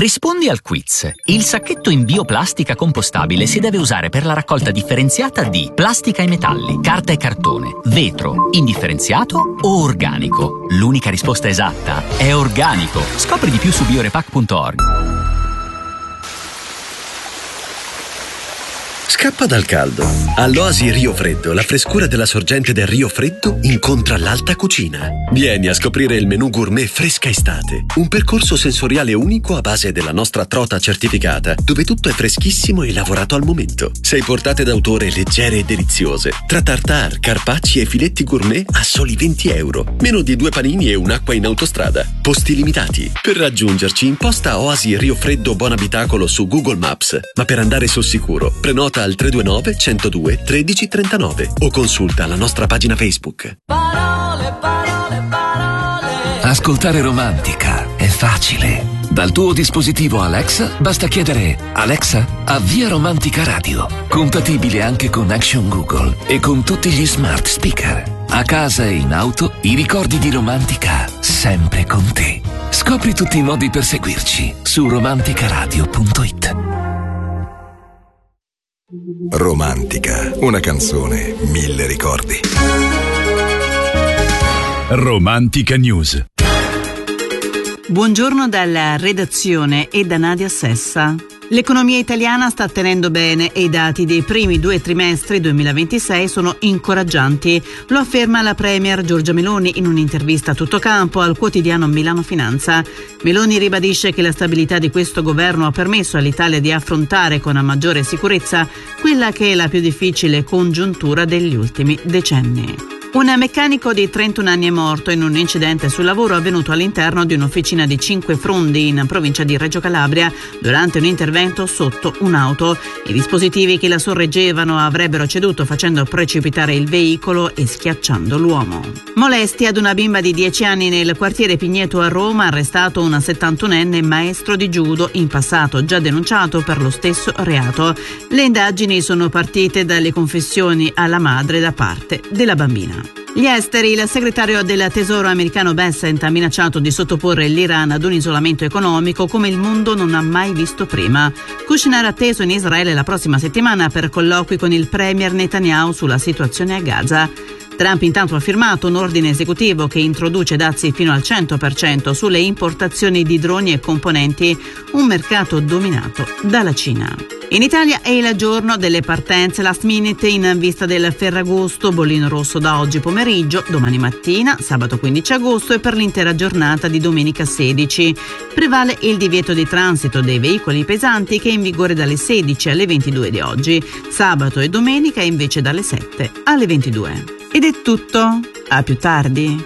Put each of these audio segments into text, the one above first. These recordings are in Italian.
Rispondi al quiz. Il sacchetto in bioplastica compostabile si deve usare per la raccolta differenziata di plastica e metalli, carta e cartone, vetro, indifferenziato o organico. L'unica risposta esatta è organico. Scopri di più su biorepack.org. Scappa dal caldo. All'Oasi Rio Freddo, la frescura della sorgente del Rio Freddo incontra l'alta cucina. Vieni a scoprire il menù gourmet Fresca Estate, un percorso sensoriale unico a base della nostra trota certificata, dove tutto è freschissimo e lavorato al momento. 6 portate d'autore leggere e deliziose, tra tartare, carpacci e filetti gourmet a soli €20. Meno di 2 panini e un'acqua in autostrada. Posti limitati. Per raggiungerci imposta Oasi Rio Freddo Buon Abitacolo su Google Maps, ma per andare sul sicuro prenota al 329 102 1339 o consulta la nostra pagina Facebook. Parole, parole, parole. Ascoltare Romantica è facile. Dal tuo dispositivo Alexa basta chiedere: Alexa, avvia Romantica Radio. Compatibile anche con Action Google e con tutti gli smart speaker. A casa e in auto, i ricordi di Romantica sempre con te. Scopri tutti i modi per seguirci su romanticaradio.it. Romantica, una canzone, 1000 ricordi. Romantica News. Buongiorno dalla redazione e da Nadia Sessa. L'economia italiana sta tenendo bene e i dati dei primi 2 trimestri 2026 sono incoraggianti. Lo afferma la premier Giorgia Meloni in un'intervista a tutto campo al quotidiano Milano Finanza. Meloni ribadisce che la stabilità di questo governo ha permesso all'Italia di affrontare con maggiore sicurezza quella che è la più difficile congiuntura degli ultimi decenni. Un meccanico di 31 anni è morto in un incidente sul lavoro avvenuto all'interno di un'officina di Cinque Frondi in provincia di Reggio Calabria durante un intervento sotto un'auto. I dispositivi che la sorreggevano avrebbero ceduto facendo precipitare il veicolo e schiacciando l'uomo. Molestie ad una bimba di 10 anni nel quartiere Pigneto a Roma, arrestato un 71enne maestro di judo in passato già denunciato per lo stesso reato. Le indagini sono partite dalle confessioni alla madre da parte della bambina. Gli esteri. Il segretario del Tesoro americano Bessent ha minacciato di sottoporre l'Iran ad un isolamento economico come il mondo non ha mai visto prima. Kushner atteso in Israele la prossima settimana per colloqui con il premier Netanyahu sulla situazione a Gaza. Trump intanto ha firmato un ordine esecutivo che introduce dazi fino al 100% sulle importazioni di droni e componenti, un mercato dominato dalla Cina. In Italia è il giorno delle partenze last minute in vista del Ferragosto, bollino rosso da oggi pomeriggio, domani mattina, sabato 15 agosto e per l'intera giornata di domenica 16. Prevale il divieto di transito dei veicoli pesanti che è in vigore dalle 16 alle 22 di oggi, sabato e domenica invece dalle 7 alle 22. Ed è tutto, a più tardi.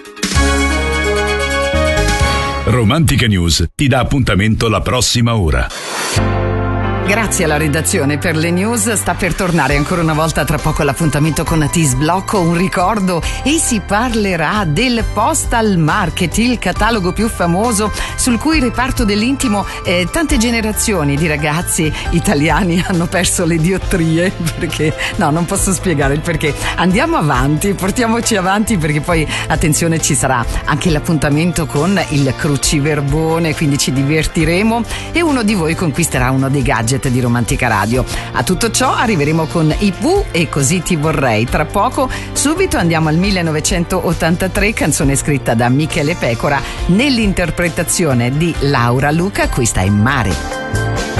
Romantica News ti dà appuntamento la prossima ora. Grazie alla redazione per le news. Sta per tornare ancora una volta tra poco l'appuntamento con Atis Blocco, un ricordo, e si parlerà del Postal Market, il catalogo più famoso sul cui reparto dell'intimo tante generazioni di ragazzi italiani hanno perso le diottrie, perché no, non posso spiegare il perché. Andiamo avanti, portiamoci avanti, perché poi attenzione, ci sarà anche l'appuntamento con il cruciverbone, quindi ci divertiremo e uno di voi conquisterà uno dei gadget di Romantica Radio. A tutto ciò arriveremo con i Pooh e Così ti vorrei tra poco. Subito andiamo al 1983, canzone scritta da Michele Pecora nell'interpretazione di Laura Luca. Questa è Mare.